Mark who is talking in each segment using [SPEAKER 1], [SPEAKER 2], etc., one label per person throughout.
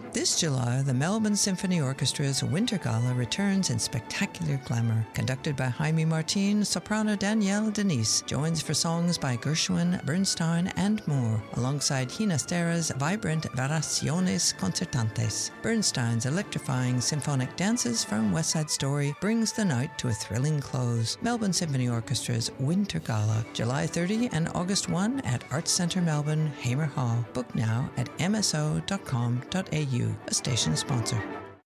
[SPEAKER 1] This July, the Melbourne Symphony Orchestra's Winter Gala returns in spectacular glamour. Conducted by Jaime Martin, soprano Danielle Denise joins for songs by Gershwin, Bernstein, and more, alongside Ginastera's vibrant Variaciones Concertantes. Bernstein's electrifying symphonic dances from West Side Story brings the night to a thrilling close. Melbourne Symphony Orchestra's Winter Gala, July 30 and August 1 at Arts Centre Melbourne, Hamer Hall. Book now at mso.com.au. A station sponsor.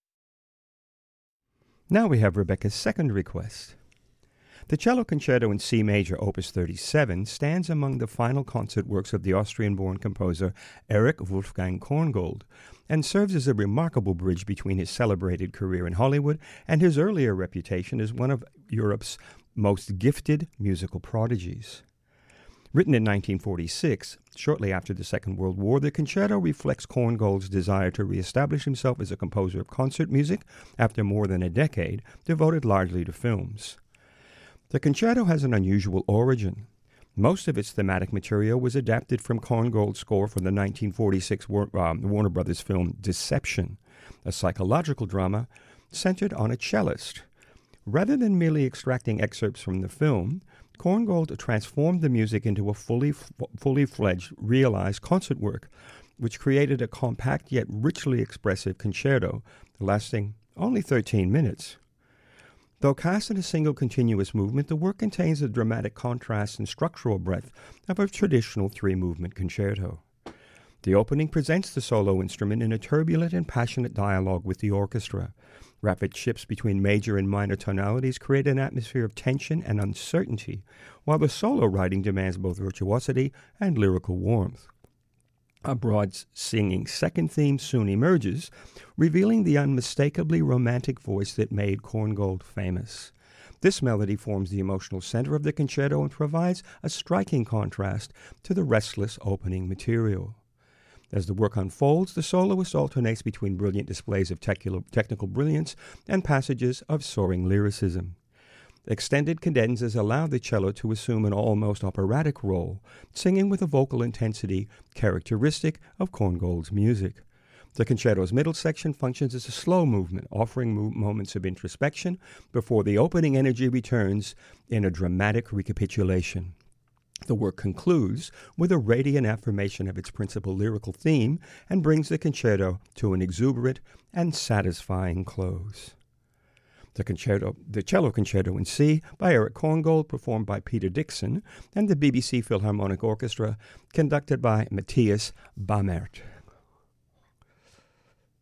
[SPEAKER 2] Now we have Rebecca's second request. The Cello Concerto in C Major, Opus 37, stands among the final concert works of the Austrian-born composer Erich Wolfgang Korngold and serves as a remarkable bridge between his celebrated career in Hollywood and his earlier reputation as one of Europe's most gifted musical prodigies. Written in 1946, shortly after the Second World War, the concerto reflects Korngold's desire to reestablish himself as a composer of concert music after more than a decade devoted largely to films. The concerto has an unusual origin. Most of its thematic material was adapted from Korngold's score for the 1946 Warner Brothers film Deception, a psychological drama centered on a cellist. Rather than merely extracting excerpts from the film, Korngold transformed the music into a fully fledged, realized concert work, which created a compact yet richly expressive concerto lasting only 13 minutes. Though cast in a single continuous movement, the work contains the dramatic contrast and structural breadth of a traditional three-movement concerto. The opening presents the solo instrument in a turbulent and passionate dialogue with the orchestra. Rapid shifts between major and minor tonalities create an atmosphere of tension and uncertainty, while the solo writing demands both virtuosity and lyrical warmth. A broad singing second theme soon emerges, revealing the unmistakably romantic voice that made Korngold famous. This melody forms the emotional center of the concerto and provides a striking contrast to the restless opening material. As the work unfolds, the soloist alternates between brilliant displays of technical brilliance and passages of soaring lyricism. Extended cadenzas allow the cello to assume an almost operatic role, singing with a vocal intensity characteristic of Korngold's music. The concerto's middle section functions as a slow movement, offering moments of introspection before the opening energy returns in a dramatic recapitulation. The work concludes with a radiant affirmation of its principal lyrical theme and brings the concerto to an exuberant and satisfying close. The Cello Concerto in C by Erich Korngold, performed by Peter Dixon, and the BBC Philharmonic Orchestra, conducted by Matthias Bamert.